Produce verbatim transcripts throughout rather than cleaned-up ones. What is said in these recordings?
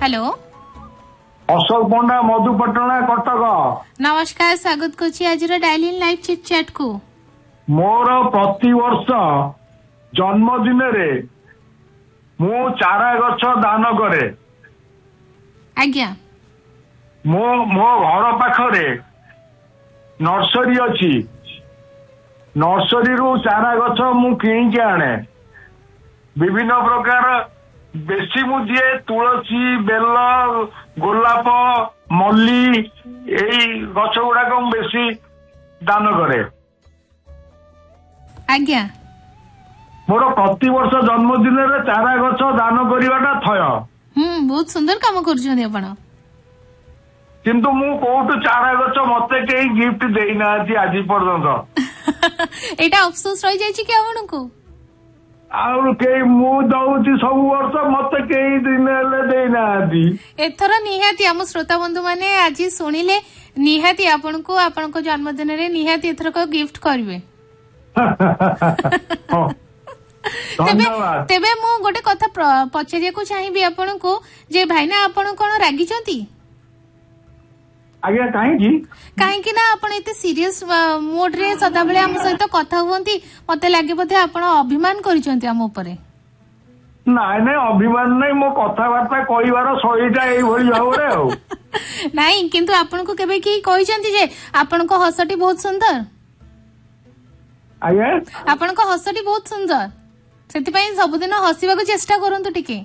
Hello Ashok पंडा मधुपटना कटक। नमस्कार, स्वागत करछि आज डायली लाइव चिट चैट को। मोर प्रति वर्ष जन्मदिन रे मु चारा गछ दान करे। आज्ञा मो मो घर पाखरे नर्सरी अछि। नर्सरी रु चारा गछ मु किणी के आने। विभिन्न प्रकार बेसी मु दिए तुलसी, बेल, गोलाप, मल्ली एई गछ गुड़ाक मु बेसी दान करे। आज्ञा मोर प्रति वर्ष जन्मदिन रे चारा गछ दान करिवाटा थय। हम्म बहुत सुंदर काम करछन आपण। किंतु मु कोटू चारा गछ मते के गिफ्ट देई ना आज पर्यंत। एटा अफसोस रह जाय छी कि आपण को आउ के मु दउची सब वर्ष मते के दिन ले देई ना आदि। एथरा निहाती हम श्रोता बंधु माने आज सुनिले निहाती आपण को आपण को जन्मदिन रे निहाती एथरा को गिफ्ट करबे। धन्यवाद। तेबे मु गोटे कथा पचारिया को चाहिबी आपण को जे भाईना आपण कोन रागी चंती। आज्ञा काहे काहे कि ना आपण एते सीरियस मोड रे सदा बेले हम सहित कथा हुंती मते लागे बोधे आपण अभिमान करिसंती हम ऊपर। नाइ नाइ अभिमान नै मो कथा वार्ता कहिवार शैलीटा एई भली भाबरे हो। नाइ किंतु आपण को केबे की कहिसंती जे आपण को हसटी बहुत सुंदर। आज्ञा आपण को हसटी बहुत सुंदर सेति पई सबदिन हसिबा को चेष्टा करंतु टिके।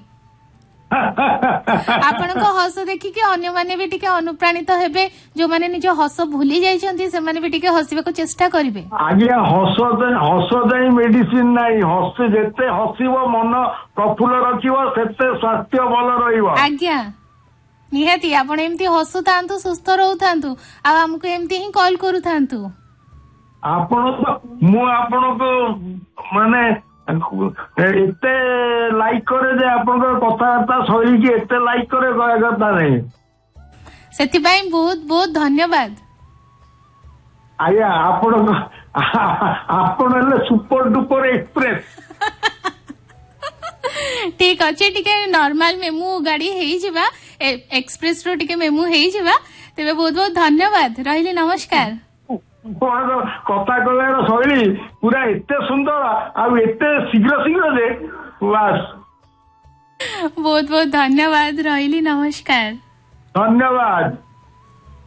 आपण को हस देखि कि अन्य माने भी टिके अनुप्राणित हेबे। जो माने निज हस भूली जाइछंती से माने भी टिके हसिबा को चेष्टा करिवे। आज्ञा हस हस जाई मेडिसिन नाही। हस जेते हसिबो मन प्रफुल्ल रखिबो सेते स्वास्थ्य भल रहिबो। आज्ञा निहाती आपण एम्ति हसुतांतु सुस्थ रहउतांतु आ हमको एम्ति ही कॉल करूतांतु। आपण तो मु आपण को माने एते लाइक करे जे आपण कथाबार्ता शैली की एते लाइक करे कहता नहीं। सेति पई बहुत बहुत धन्यवाद। आया आपण आपण ले सुपर डुपर एक्सप्रेस। ठीक अच्छे टिके नॉर्मल मेमू गाड़ी हेई जिबा एक्सप्रेस रो टिके मेमू हेई जिबा। तेबे बहुत बहुत धन्यवाद रहिले। नमस्कार। कथा कहर शैली पूरा एते सुंदर आ एते शीघ्र शीघ्र जे बस। बहुत बहुत धन्यवाद रहिले। नमस्कार। धन्यवाद।